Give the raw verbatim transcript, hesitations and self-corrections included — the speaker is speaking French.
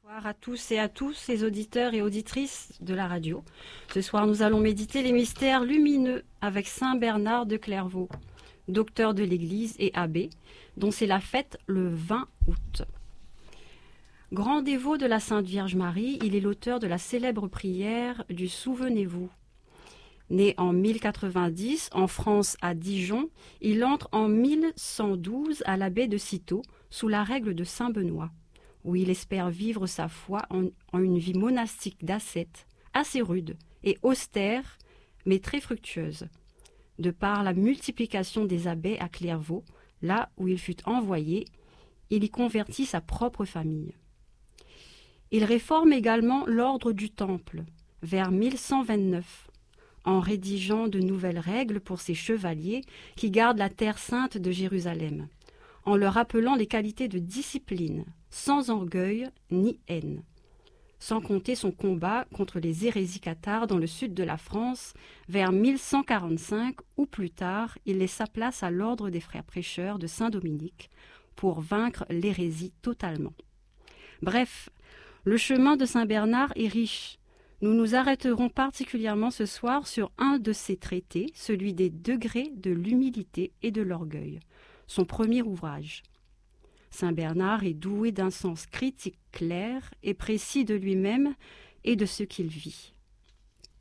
Bonsoir à tous et à tous, les auditeurs et auditrices de la radio. Ce soir, nous allons méditer les mystères lumineux avec Saint Bernard de Clairvaux, docteur de l'Église et abbé, dont c'est la fête le vingt août. Grand dévot de la Sainte Vierge Marie, il est l'auteur de la célèbre prière du Souvenez-vous. Né en mille quatre-vingt-dix en France à Dijon, il entre en mille cent douze à l'abbaye de Cîteaux sous la règle de Saint Benoît, où il espère vivre sa foi en, en une vie monastique d'ascète, assez rude et austère, mais très fructueuse, de par la multiplication des abbés à Clairvaux, là où il fut envoyé, il y convertit sa propre famille. Il réforme également l'ordre du Temple, vers mille cent vingt-neuf, en rédigeant de nouvelles règles pour ses chevaliers qui gardent la terre sainte de Jérusalem, en leur rappelant les qualités de discipline, sans orgueil ni haine, sans compter son combat contre les hérésies cathares dans le sud de la France vers mille cent quarante-cinq, où plus tard il laissa place à l'ordre des frères prêcheurs de Saint-Dominique pour vaincre l'hérésie totalement. Bref, le chemin de Saint Bernard est riche. Nous nous arrêterons particulièrement ce soir sur un de ses traités, celui des degrés de l'humilité et de l'orgueil, son premier ouvrage. Saint Bernard est doué d'un sens critique clair et précis de lui-même et de ce qu'il vit.